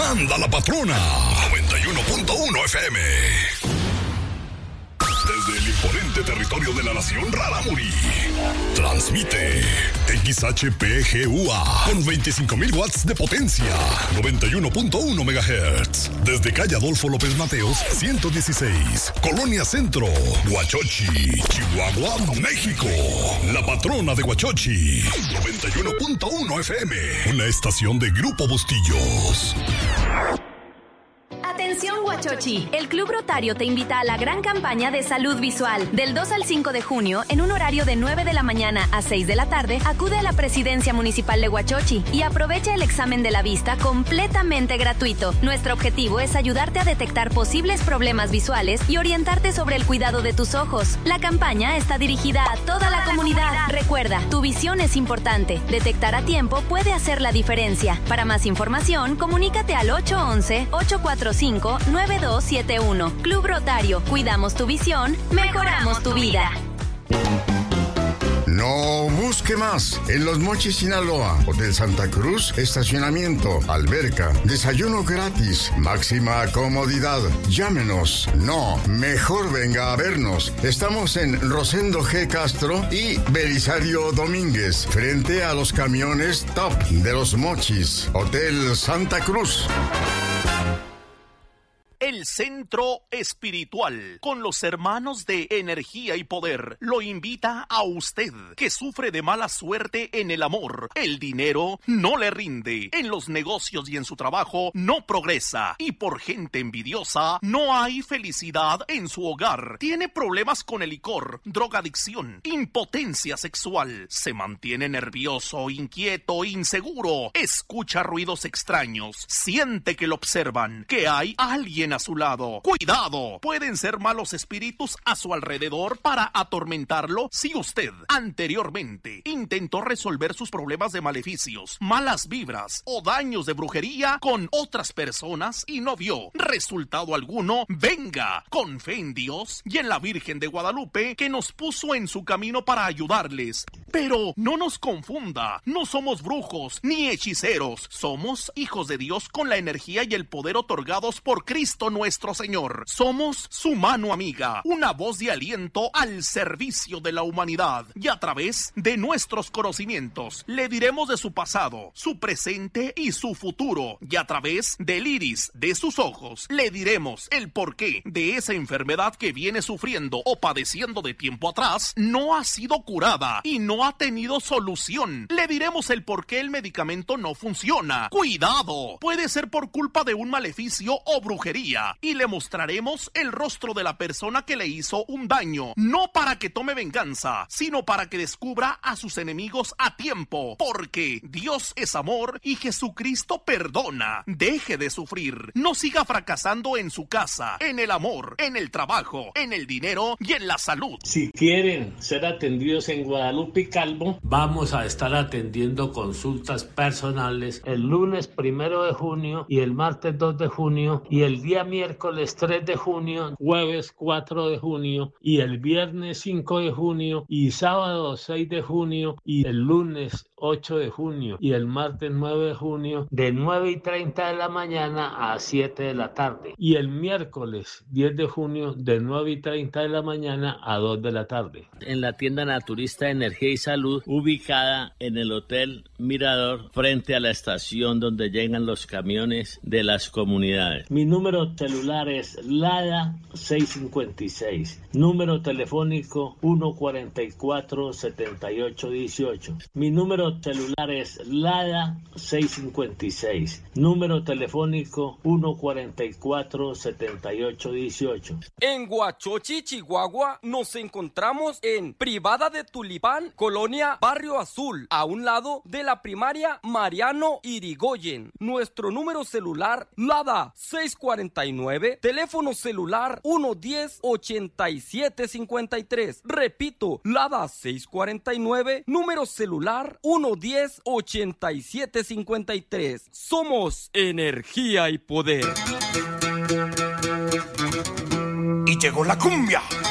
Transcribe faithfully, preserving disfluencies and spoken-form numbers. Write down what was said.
Manda la patrona. noventa y uno punto uno F M. Desde el imponente territorio de la nación Rarámuri, transmite X H P G U A con veinticinco mil watts de potencia, noventa y uno punto uno megahertz. Desde calle Adolfo López Mateos, ciento dieciséis, Colonia Centro, Huachochi, Chihuahua, México. La patrona de Huachochi, noventa y uno punto uno F M, una estación de Grupo Bustillos. Atención Huachochi, el Club Rotario te invita a la gran campaña de salud visual. Del dos al cinco de junio, en un horario de nueve de la mañana a seis de la tarde, acude a la Presidencia Municipal de Huachochi y aprovecha el examen de la vista completamente gratuito. Nuestro objetivo es ayudarte a detectar posibles problemas visuales y orientarte sobre el cuidado de tus ojos. La campaña está dirigida a toda la comunidad. Recuerda, tu visión es importante. Detectar a tiempo puede hacer la diferencia. Para más información, comunícate al ocho once, ocho cuatro cinco, nueve dos siete uno. Club Rotario, cuidamos tu visión, mejoramos tu vida. No busque más. En Los Mochis, Sinaloa, Hotel Santa Cruz, estacionamiento, alberca, desayuno gratis, máxima comodidad. Llámenos. No, mejor venga a vernos. Estamos en Rosendo G. Castro y Belisario Domínguez, frente a los camiones Top de Los Mochis. Hotel Santa Cruz. El Centro Espiritual, con los hermanos de Energía y Poder, lo invita a usted, que sufre de mala suerte en el amor. El dinero no le rinde, en los negocios y en su trabajo no progresa, y por gente envidiosa no hay felicidad en su hogar. Tiene problemas con el licor, drogadicción, impotencia sexual, se mantiene nervioso, inquieto, inseguro, escucha ruidos extraños, siente que lo observan, que hay alguien a su lado. ¡Cuidado! Pueden ser malos espíritus a su alrededor para atormentarlo si usted anteriormente intentó resolver sus problemas de maleficios, malas vibras o daños de brujería con otras personas y no vio resultado alguno. Venga, con fe en Dios y en la Virgen de Guadalupe, que nos puso en su camino para ayudarles. Pero no nos confunda, no somos brujos ni hechiceros, somos hijos de Dios con la energía y el poder otorgados por Cristo nuestro Señor. Somos su mano amiga, una voz de aliento al servicio de la humanidad, y a través de nuestros conocimientos le diremos de su pasado, su presente y su futuro, y a través del iris de sus ojos le diremos el porqué de esa enfermedad que viene sufriendo o padeciendo de tiempo atrás no ha sido curada y no ha tenido solución. Le diremos el porqué el medicamento no funciona. ¡Cuidado! Puede ser por culpa de un maleficio o brujería, y le mostraremos el rostro de la persona que le hizo un daño, no para que tome venganza, sino para que descubra a sus enemigos a tiempo, porque Dios es amor y Jesucristo perdona. Deje de sufrir, no siga fracasando en su casa, en el amor, en el trabajo, en el dinero y en la salud. Si quieren ser atendidos en Guadalupe y Calvo, vamos a estar atendiendo consultas personales el lunes primero de junio y el martes dos de junio y el día miércoles tres de junio, jueves cuatro de junio y el viernes cinco de junio y sábado seis de junio y el lunes ocho de junio y el martes nueve de junio de nueve y treinta de la mañana a siete de la tarde y el miércoles diez de junio de nueve y treinta de la mañana a dos de la tarde. En la tienda naturista de Energía y Salud, ubicada en el Hotel Mirador, frente a la estación donde llegan los camiones de las comunidades. Mi número celular es Lada seiscientos cincuenta y seis, número telefónico uno cuarenta y cuatro, setenta y ocho dieciocho. Mi número celular es Lada seiscientos cincuenta y seis, número telefónico uno cuarenta y cuatro, setenta y ocho dieciocho. En Huachochi, Chihuahua, nos encontramos en Privada de Tulipán, Colonia Barrio Azul, a un lado de la primaria Mariano Irigoyen. Nuestro número celular Lada seiscientos cuarenta y nueve, teléfono celular uno diez, ochenta y siete cincuenta y tres. Repito, Lada seiscientos cuarenta y nueve, número celular uno diez, ochenta y siete cincuenta y tres. Somos Energía y Poder. Y llegó la cumbia.